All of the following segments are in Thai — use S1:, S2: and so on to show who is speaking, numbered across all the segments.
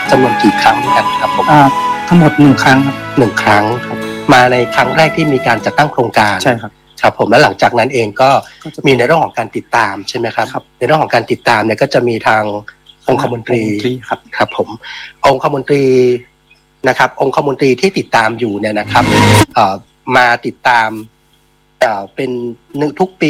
S1: จำนวนกี่ครั้งด้วยกันครับผม
S2: ทั้งหมด1 ครั้งครับ
S1: 1 ครั้งครับมาในครั้งแรกที่มีการจัดตั้งโครงการ
S2: ใช่ครับ
S1: ครับผมแล้วหลังจากนั้นเองก็มีในเรื่องของการติดตามใช่ไหมครับในเรื่องของการติดตามเนี่ยก็จะมีทางองคมนตรีครับผมองคมนตรีนะครับองคมนตรีที่ติดตามอยู่เนี่ยนะครับมาติดตามเป็นทุกปี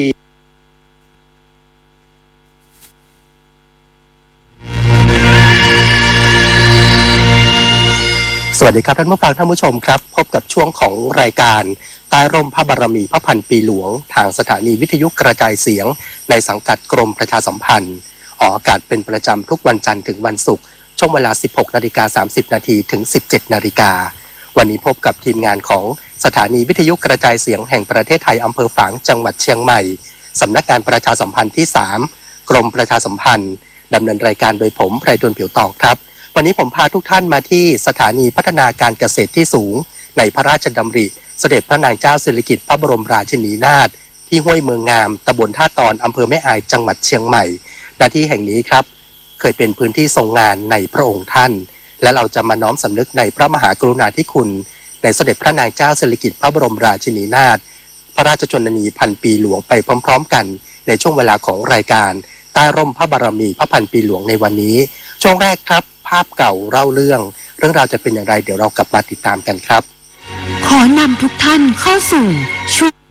S1: สวัสดีครับท่านผู้ฟังท่านผู้ชมครับพบกับช่วงของรายการใต้ร่มพระบารมีพระพันปีหลวงทางสถานีวิทยุกระจายเสียงในสังกัดกรมประชาสัมพันธ์ออกอากาศเป็นประจำทุกวันจันทร์ถึงวันศุกร์ช่วงเวลา 16:30 น. ถึง 17:00 น. วันนี้พบกับทีมงานของสถานีวิทยุกระจายเสียงแห่งประเทศไทยอำเภอฝางจังหวัดเชียงใหม่สำนักงานประชาสัมพันธ์ที่3กรมประชาสัมพันธ์ดำเนินรายการโดยผมไพฑล ผิวทองครับวันนี้ผมพาทุกท่านมาที่สถานีพัฒนาการเกษตรที่สูงในพระราชดำริเสด็จพระนางเจ้าสิริกิติ์พระบรมราชินีนาถที่ห้วยเมืองงามตำบลท่าตอนอำเภอแม่อายจังหวัดเชียงใหม่ณที่แห่งนี้ครับเคยเป็นพื้นที่ทรงงานในพระองค์ท่านและเราจะมาน้อมสำนึกในพระมหากรุณาธิคุณในเสด็จพระนางเจ้าสิริกิติ์พระบรมราชินีนาถพระราชชนนีพันปีหลวงไปพร้อมๆกันในช่วงเวลาของรายการใต้ร่มพระบารมีพระพันปีหลวงในวันนี้ช่วงแรกครับภาพเก่าเล่าเรื่องราวจะเป็นอย่างไรเดี๋ยวเรากลับมาติดตามกันครับ
S3: ขอนำทุกท่านเข้าสู่ช่วง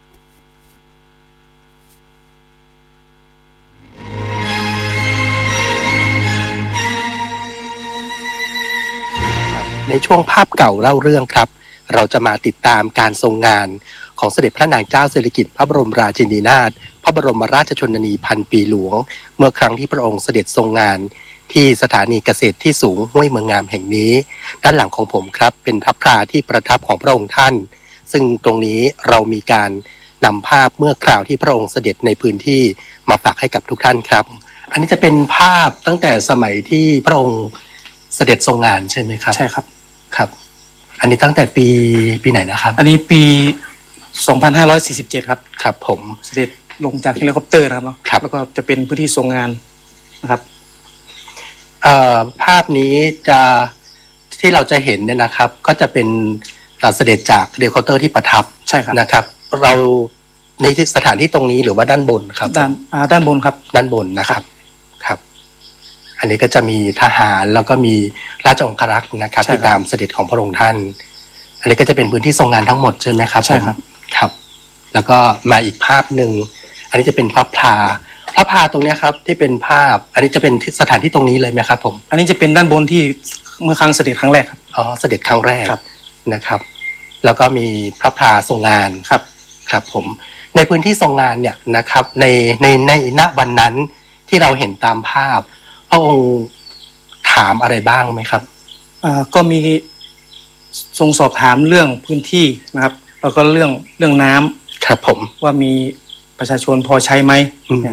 S1: ในช่วงภาพเก่าเล่าเรื่องครับเราจะมาติดตามการทรงงานของเสด็จพระนางเจ้าสิริกิติ์พระบรมราชินีนาถพระบรมราชชนนีพันปีหลวงเมื่อครั้งที่พระองค์เสด็จทรงงานที่สถานีเกษตรที่สูงห้วยเมืองงามแห่งนี้ด้านหลังของผมครับเป็นพระพลาที่ประทับของพระองค์ท่านซึ่งตรงนี้เรามีการนำภาพเมื่อคราวที่พระองค์เสด็จในพื้นที่มาฝากให้กับทุกท่านครับอันนี้จะเป็นภาพตั้งแต่สมัยที่พระองค์เสด็จทรงงานใช่ไหมครับ
S2: ใช่ครับ
S1: ครับอันนี้ตั้งแต่ปีไหนนะครับ
S2: อันนี้ปี2547ครับ
S1: ครับผม
S2: เสด็จลงจากเฮลิคอปเตอร์นะครับแล้วก็จะเป็นพื้นที่ทรงงานนะครับ
S1: ภาพนี้จะที่เราจะเห็นเนี่ยนะครับก็จะเป็นเสด็จจากเฮลิคอปเตอร์ที่ประทับ
S2: ใช่ครับ
S1: นะครับเราในสถานที่ตรงนี้หรือว่าด้านบนครับ
S2: ด้านบนครับ
S1: ด้านบนนะครับครับอันนี้ก็จะมีทหารแล้วก็มีราชองครักษ์นะครับที่ตามเสด็จของพระองค์ท่านอันนี้ก็จะเป็นพื้นที่ทรงงานทั้งหมดใช่ไหมครับ
S2: ใช่ครับ
S1: ครับแล้วก็มาอีกภาพหนึ่งอันนี้จะเป็นพระพลาตรงนี้ครับที่เป็นภาพอันนี้จะเป็นสถานที่ตรงนี้เลยไหมครับผม
S2: อันนี้จะเป็นด้านบนที่เมื่อครั้งเสด็จครั้งแรกครับ
S1: อ๋อเสด็จครั้งแรกนะครับแล้วก็มีพระพลาทรงงานครับผมในพื้นที่ทรงงานเนี่ยนะครับในณวันนั้นที่เราเห็นตามภาพพระองค์ถามอะไรบ้างไหมครับ
S2: ก็มีทรงสอบถามเรื่องพื้นที่นะครับแล้วก็เรื่องน้
S1: ำครับผม
S2: ว่ามีประชาชนพอใช้ไหม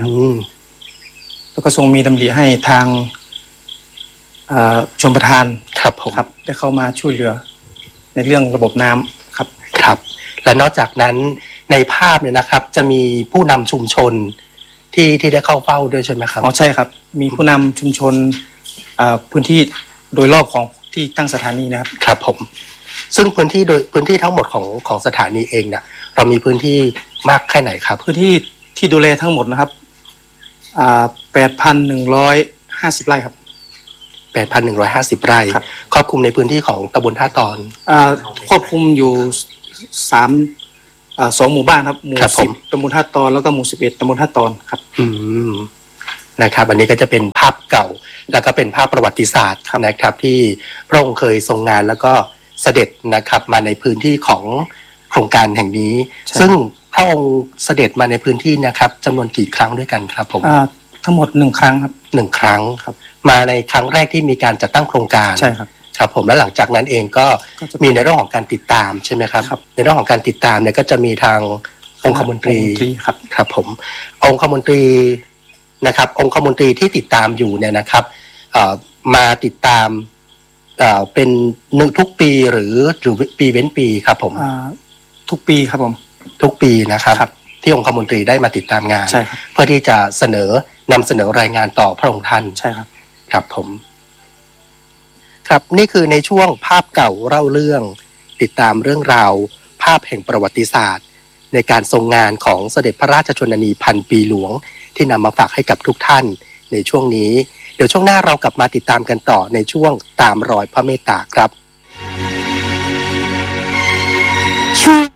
S2: แล้วก็ทรงมีดำริให้ทางชลประทาน
S1: ครับผม
S2: ได้เข้ามาช่วยเหลือในเรื่องระบบน้ำ
S1: ครับและนอกจากนั้นในภาพเนี่ยนะครับจะมีผู้นำชุมชนที่ได้เข้าเฝ้าด้วยใช่ไหมครับ
S2: อ๋อใช่ครับมีผู้นำชุมชนพื้นที่โดยรอบของที่ตั้งสถานีนะครับ
S1: ครับผมซึ่งพื้นที่ทั้งหมดของสถานีเองเนี่ยเรามีพื้นที่มากแค่ไหนครับ
S2: พื้นที่ที่ดูแลทั้งหมดนะครับ8,150 ไร่ครับ
S1: 8,150 ไร่ครอบคลุมในพื้นที่ของตำบลท่าตอน
S2: ครอบคลุมอยู่2 หมู่บ้านครับหมู่10ตำบลท่าตอนแล้วก็หมู่11ตำบลท่าตอนครับ
S1: นะครับอันนี้ก็จะเป็นภาพเก่าแล้วก็เป็นภาพประวัติศาสตร์นะครับที่พระองค์เคยทรงงานแล้วก็เสด็จนะครับมาในพื้นที่ของโครงการแห่งนี้ซึ่งพระองค์เสด็จมาในพื้นที่นะครับจำนวนกี่ครั้งด้วยกันครับผม
S2: ทั้งหมด1 ครั้งครับ
S1: 1 ครั้ง
S2: ครับ
S1: มาในครั้งแรกที่มีการจัดตั้งโครงการ
S2: ใช่ครับ
S1: ครับผมแล้วหลังจากนั้นเองก็มีในเรื่องของการติดตามใช่ไหมครับในเรื่องของการติดตามเนี่ยก็จะมีทางองคมนตรีครับผมองคมนตรีนะครับองคมนตรีที่ติดตามอยู่เนี่ยนะครับมาติดตามเป็นทุกปีหรือปีเว้นปีครับผม
S2: ทุกปีครับผม
S1: ทุกปีนะครับที่องคมนตรีได้มาติดตามงานเพื่อที่จะนำเสนอรายงานต่อพระองค์ท่าน
S2: ใช่ครับ
S1: ครับผมครับนี่คือในช่วงภาพเก่าเล่าเรื่องติดตามเรื่องราวภาพแห่งประวัติศาสตร์ในการทรงงานของเสด็จพระราชชนนีพันปีหลวงที่นำมาฝากให้กับทุกท่านในช่วงนี้เดี๋ยวช่วงหน้าเรากลับมาติดตามกันต่อในช่วงตามรอยพระเมตตาครับ
S3: ช่วง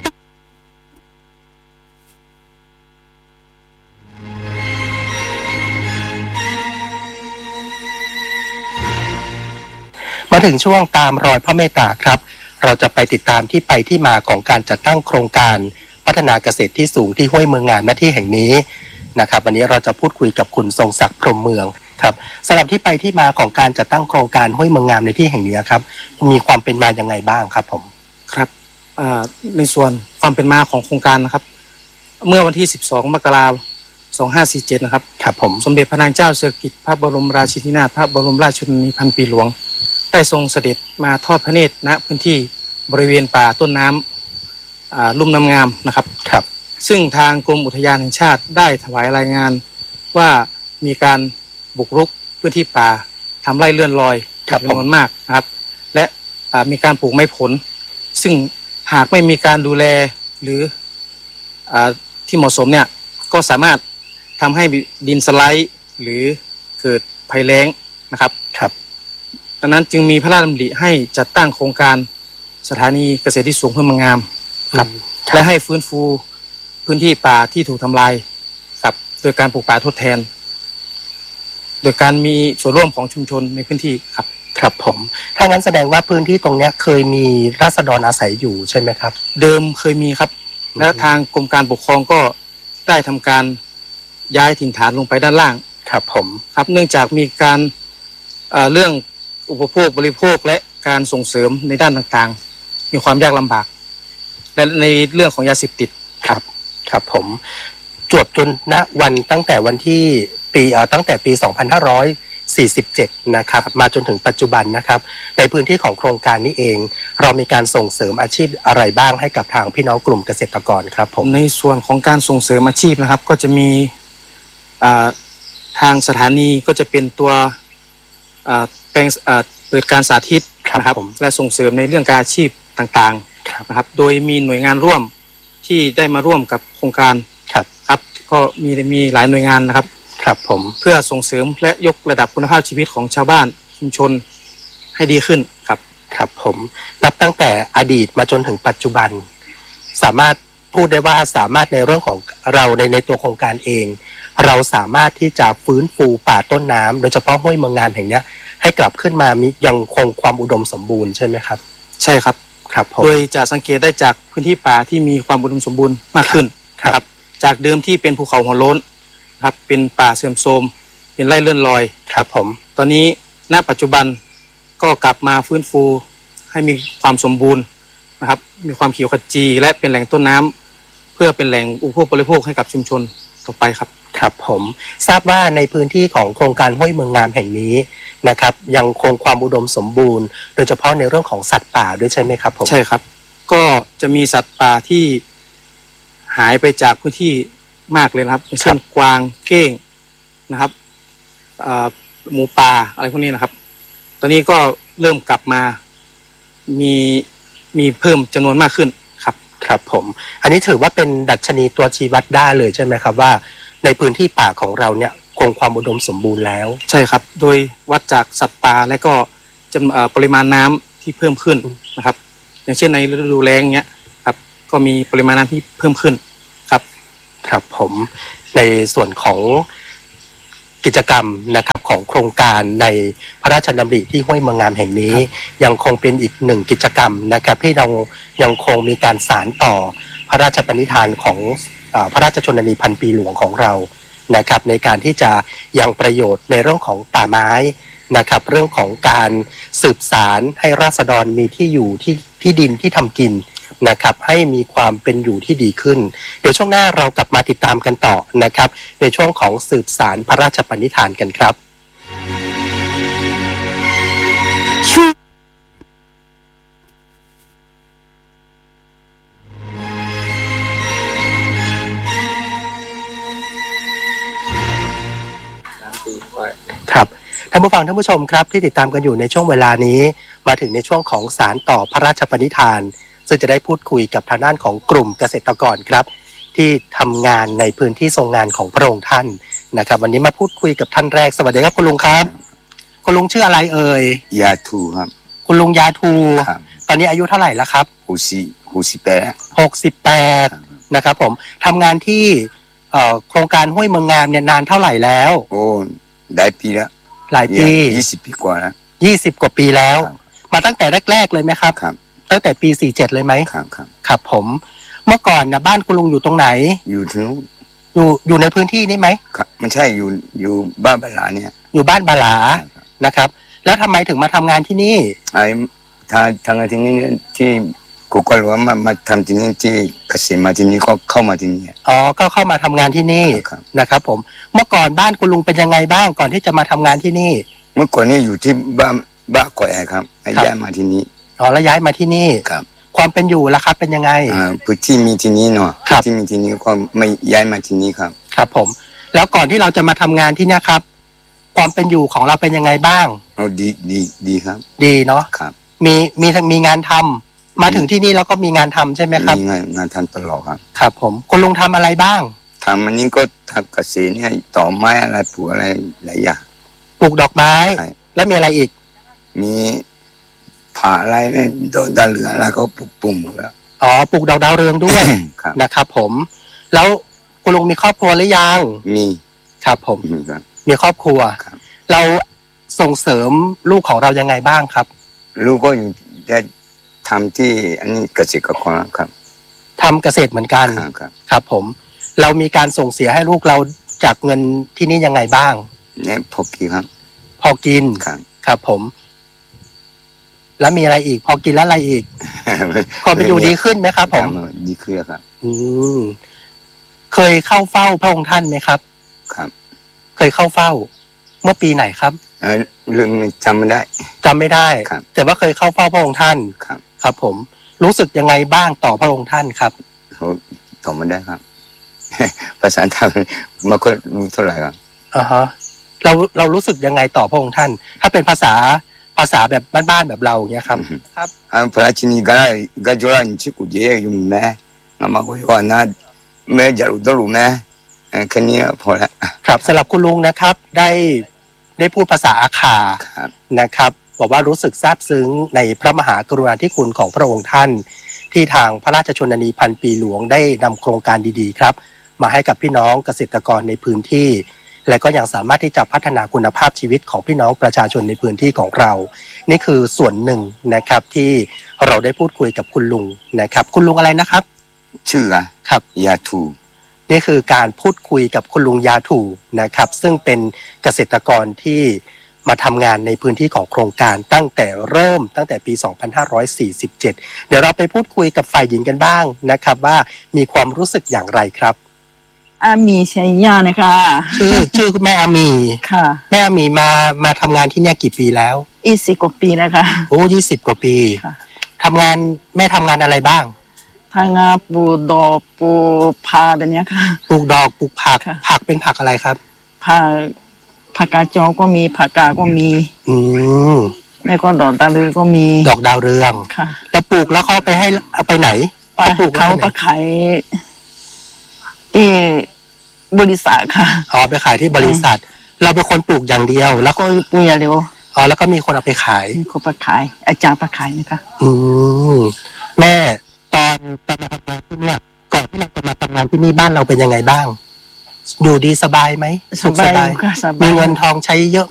S1: มาถึงช่วงตามรอยพระเมตตาครับเราจะไปติดตามที่ไปที่มาของการจัดตั้งโครงการพัฒนาเกษตรที่สูงที่ห้วยเมืองงามณที่แห่งนี้นะครับวันนี้เราจะพูดคุยกับคุณทรงศักดิ์พรหมเมืองครับสำหรับที่ไปที่มาของการจัดตั้งโครงการห้วยเมืองงามในที่แห่งนี้ครับมีความเป็นมาอย่างไงบ้างครับผม
S2: ครับในส่วนความเป็นมาของโครงการนะครับเมื่อวันที่12มกราคม2547นะครับ
S1: ครับผม
S2: สมเด็จพระนางเจ้าสิริกิติ์พระบรมราชินีนาถพระบรมราชชนนีพันปีหลวงได้ทรงเสด็จมาทอดพระเนตรณพื้นที่บริเวณป่าต้นน้ำลุ่มน้ำงามนะครับ
S1: ครับ
S2: ซึ่งทางกรมอุทยานแห่งชาติได้ถวายรายงานว่ามีการบุกรุกพื้นที่ป่าทำไร่เลื่อนลอยจำนวนมากนะครับและมีการปลูกไม้ผลซึ่งหากไม่มีการดูแลหรือที่เหมาะสมเนี่ยก็สามารถทำให้ดินสไลด์หรือเกิดภัยแล้งนะครับ
S1: ครับ
S2: ดังนั้นจึงมีพระราชดำริให้จัดตั้งโครงการสถานีเกษตรที่สูงเพื่อเมืองงามครับและให้ฟื้นฟูพื้นที่ป่าที่ถูกทำลายครับโดยการปลูกป่าทดแทนโดยการมีส่วนร่วมของชุมชนในพื้นที่ครับ
S1: ครับผมถ้างั้นแสดงว่าพื้นที่ตรงนี้เคยมีราษฎรอาศัยอยู่ใช่ไหมครับ
S2: เดิมเคยมีครับและทางกรมการปกครองก็ได้ทำการย้ายถิ่นฐานลงไปด้านล่าง
S1: ครับผม
S2: ครับเนื่องจากมีการเรื่องอุปโภคบริโภคและการส่งเสริมในด้านต่างๆมีความยากลำบากและในเรื่องของยาเสพติด
S1: ครับครับผมจวบจนณวันตั้งแต่วันที่ตั้งแต่ปี 2547 นะครับมาจนถึงปัจจุบันนะครับในพื้นที่ของโครงการนี้เองเรามีการส่งเสริมอาชีพอะไรบ้างให้กับทางพี่น้องกลุ่มเกษตรกรครับผม
S2: ในส่วนของการส่งเสริมอาชีพนะครับก็จะมีทางสถานีก็จะเป็นตัวแปลงเปิดการสาธิตนะครับและส่งเสริมในเรื่องการอาชีพต่างๆนะครับโดยมีหน่วยงานร่วมที่ได้มาร่วมกับโครงการครับก็มีหลายหน่วยงานนะครับ
S1: ครับผม
S2: เพื่อส่งเสริมและยกระดับคุณภาพชีวิตของชาวบ้านชุมชนให้ดีขึ้นครับ
S1: ครับผมนับตั้งแต่อดีตมาจนถึงปัจจุบันสามารถพูดได้ว่าสามารถในเรื่องของเราในตัวโครงการเองเราสามารถที่จะฟื้นฟูป่าต้นน้ำโดยเฉพาะห้วยเมืองงามแห่งนี้ให้กลับขึ้นมามียังคงความอุดมสมบูรณ์ใช่ไหมครับ
S2: ใช่ครับ
S1: ครับผม
S2: โดยจะสังเกตได้จากพื้นที่ป่าที่มีความอุดมสมบูรณ์มากขึ้นครับจากเดิมที่เป็นภูเขาหัวโล้นครับเป็นป่าเสื่อมโทรมเป็นไร่เลื่อนลอย
S1: ครับผม
S2: ตอนนี้ณปัจจุบันก็กลับมาฟื้นฟูให้มีความสมบูรณ์นะครับมีความเขียวขจีและเป็นแหล่งต้นน้ำเพื่อเป็นแหล่งอุปโภคบริโภคให้กับชุมชนต่อไปครับ
S1: ครับผมทราบว่าในพื้นที่ของโครงการห้วยเมืองงามแห่งนี้นะครับยังคงความอุดมสมบูรณ์โดยเฉพาะในเรื่องของสัตว์ป่าด้วยใช่ไหมครับผม
S2: ใช่ครับก็จะมีสัตว์ป่าที่หายไปจากพื้นที่มากเลยนะครับเช่นกวางเก้งนะครับหมูป่าอะไรพวกนี้นะครับตอนนี้ก็เริ่มกลับมามีเพิ่มจำนวนมากขึ้นครับ
S1: ครับผมอันนี้ถือว่าเป็นดัชนีตัวชี้วัดได้เลยใช่ไหมครับว่าในพื้นที่ป่าของเราเนี่ยคงความอุดมสมบูรณ์แล้ว
S2: ใช่ครับโดยวัดจากสัตว์ป่าและก็ปริมาณน้ำที่เพิ่มขึ้นนะครับอย่างเช่นในฤดูแล้งเนี้ยครับก็มีปริมาณน้ำที่เพิ่มขึ้นครับ
S1: ครับผมในส่วนของกิจกรรมนะครับของโครงการในพระราชดำริที่ห้วยเมืองงามแห่งนี้ยังคงเป็นอีกหนึ่งกิจกรรมนะครับที่เรายังคงมีการสานต่อพระราชปณิธานของพระราชชนนีพันปีหลวงของเรานะครับในการที่จะยังประโยชน์ในเรื่องของป่าไม้นะครับเรื่องของการสืบสารให้ราษฎรมีที่อยู่ที่ดินที่ทำกินนะครับให้มีความเป็นอยู่ที่ดีขึ้นเดี๋ยวช่วงหน้าเรากลับมาติดตามกันต่อนะครับในช่วงของสืบสารพระราชปณิธานกันครับครับถ้านผู้ฟังท่านผู้ชมครับที่ติดตามกันอยู่ในช่วงเวลานี้มาถึงในช่วงของสารต่อพระราชปณิธานซึ่งจะได้พูดคุยกับทางด้านของกลุ่มเกษตรกรครับที่ทำงานในพื้นที่ทรงงานของพระองค์ท่านนะครับวันนี้มาพูดคุยกับท่านแรกสวัสดีครับคุณลุงครับคุณลุงชื่ออะไรเอ่ย
S4: ยาทูครับ
S1: คุณลุงยาทู
S4: ครับ
S1: ตอนนี้อายุเท่าไหร่แล้วครับ
S4: 68
S1: นะครับผมทำงานที่โครงการห้วยเมืองงามเนี่ยนานเท่าไหร่แล้ว
S4: โอ้ได้ปีแล้ว
S1: หลายปี
S4: 20 ปีกว่าแล้ว
S1: 20 กว่าปีแล้ว
S4: ครับ
S1: มาตั้งแต่แรกๆเลยไหมครับ
S4: ครับ
S1: ตั้งแต่ปี 47 เลยไหม
S4: ครับครับ
S1: ครับผมเมื่อก่อนนะบ้านคุณลุงอยู่ตรงไหน
S4: อยู่ที่นู้น
S1: อยู่ในพื้นที่นี้ไหม
S4: ครับไม่ใช่อยู่บ้านบาลาเนี่ย
S1: อยู่บ้านบาหลานะครับ แล้วทำไมถึงมาทำงานที่นี่
S4: ไอ้ทางที่นี่ที่กูก็รู้ว่ามาทำที่นี่ที่เกษตรมาที่นี่ก็เข้ามาที่นี่
S1: อ๋อก็เข้ามาทำงานที่นี่
S4: ครับ
S1: นะครับผมเมื่อก่อนบ้านคุณลุงเป็นยังไงบ้างก่อนที่จะมาทำงานที่นี่
S4: เมื่อก่อนนี่อยู่ที่บ้านก่อยครับย้ายมาที่นี่
S1: อ๋อแล้วย้ายมาที่นี่
S4: ครับ
S1: ความเป็นอยู่ล่ะครับเป็นยังไง
S4: พื้นที่มีที่นี่เนาะ
S1: ครับ
S4: ที่มีที่นี่ก็ไม่ย้ายมาที่นี่ครับ
S1: ครับผมแล้วก่อนที่เราจะมาทำงานที่เนี่ยครับ ความเป็นอยู่ของเราเป็นยังไงบ้าง
S4: โอ้ดีครับ
S1: ดีเนาะ
S4: ครับ
S1: มีงานทำมาถึงที่นี่แล้วก็มีงานทำใช่ไหมครับ
S4: มีงานทำตลอดครับ
S1: ครับผมคุณลุงทำอะไรบ้าง
S4: ทำอันนี้ก็ทำเกษตรเนี่ยต่อไม้อะไรปลูกอะไรหลายอย่าง
S1: ปลูกดอกไม้
S4: ใช่
S1: แล้วมีอะไรอีก
S4: มีผ่าอะไรเนี่ยดาวเหลืองแล้วก็ปลูกปุ่มแล้ว
S1: อ๋อปลูกดอกดาวเรืองด้วย
S4: ครับ
S1: นะครับผมแล้วคุณลุงมีครอบครัวหรือยัง
S4: มี
S1: ครับผม
S4: มีครับ
S1: มีครอบครัว
S4: ครับ
S1: เราส่งเสริมลูกของเรายังไงบ้างครับ
S4: ลูกก็อยู่ได้ทำที่อันนี้เกษตรกรครับ
S1: ทำเกษตรเหมือนกัน
S4: ครับ
S1: ครับผมเรามีการส่งเสียให้ลูกเราจากเงินที่นี่ยังไงบ้าง
S4: เนี่ยพอกีครับ
S1: พอกิน
S4: ครับ
S1: ครับผม แล้วมีอะไรอีก พอกินแล้วอะไรอีกความเป็นอยู่ดีขึ้นไหมครับ ผม
S4: ดีขึ้นแล้วครับ
S1: อืมเคยเข้าเฝ้าพระองค์ท่านไหมครับ
S4: ครับ
S1: เคยเข้าเฝ้า เมื่อปีไหนครับ
S4: เรื่องนี้จำไม่ได้
S1: จำไม่ได้
S4: ครับ
S1: แต่ว่าเคยเข้าเฝ้าพระองค์ท่าน
S4: ครับ
S1: ครับ ผม รู้สึกยังไงบ้างต่อพระองค์ท่านครับ
S4: เขาตอบไม่ได้ครับ ภาษาไทยมันก็รู้เท่าไหร่ครับ
S1: อ่าฮะเรารู้สึกยังไงต่อพระองค์ท่าน ถ้าเป็นภาษาแบบบ้านๆแบบเราอย่างเงี้ยครับ ครับ
S4: พระราชินีก็จะรันชิคุเจอยู่แม่มาก็ว่าน่าแม่จะรู้ตัวรู้แม่แค่นี้พอแล้ว
S1: ครับสำหรับคุณลุงนะครับ ได้พูดภาษาอาขา
S4: ครับ
S1: นะครับบอกว่ารู้สึกซาบซึ้งในพระมหากรุณาธิคุณของพระองค์ท่าน ที่ทางพระราชชนนีพันปีหลวงได้นำโครงการดีๆครับ มาให้กับพี่น้องเกษตรกรในพื้นที่ และก็ยังสามารถที่จะพัฒนาคุณภาพชีวิตของพี่น้องประชาชนในพื้นที่ของเรา นี่คือส่วนหนึ่งนะครับที่เราได้พูดคุยกับคุณลุงนะครับ คุณลุงอะไรนะครับ
S4: ชื่ออะ
S1: ครับ
S4: ยาทู
S1: นี่คือการพูดคุยกับคุณลุงยาถูนะครับ ซึ่งเป็นเกษตรกรที่มาทำงานในพื้นที่ของโครงการตั้งแต่ปี 2547 เดี๋ยวเราไปพูดคุยกับฝ่ายหญิงกันบ้างนะครับ ว่ามีความรู้สึกอย่างไรครับ
S5: อามีชัยยานะคะ
S1: ชื่อคุณแม่อามี
S5: ค่ะ
S1: แม่อามีมาทำงานที่เนี่ยกี่ปีแล้ว
S5: 20 กว่าปีนะคะ
S1: โอ้20 กว่าปี
S5: ค่ะ
S1: ทำงานแม่ทำงานอะไรบ้าง
S5: ทางาปลูกดอกปลูกพาแบบเนี้ยค่ะ
S1: ปลูกดอกปลูกผัก
S5: ค่ะ
S1: ผักเป็นผักอะไรครับ
S5: ผักกาดจอก็มีผักกาดก็มี
S1: อืม
S5: แม่ก็ดอกตาลือก็มี
S1: ดอกดาวเรือง
S5: ค่ะ
S1: แล้วปลูกแล้วเขาเอาไปไหน ปลูก
S5: เขา
S1: แล้ว
S5: ไป
S1: ไปไหน
S5: ขายที่บริษัทค่ะ
S1: อ๋อไปขายที่บริษัท เราเป็นคนปลูกอย่างเดียว แล้วก็
S5: ก็ปุยเร็ว
S1: อ๋อแล้วก็มีคนเอาไปขาย
S5: มีคนไปขาย อาจารย์ไปขายนะคะ
S1: อืมแม่ตอนมาทำงานที่เนี่ยก่อนที่เราจะมาทำงานที่นี่บ้านเราเป็นยังไงบ้าง อยู่ดีสบายไหม
S5: สบายอยู่ค่ะสบาย
S1: มีเงินทองใช้เยอะ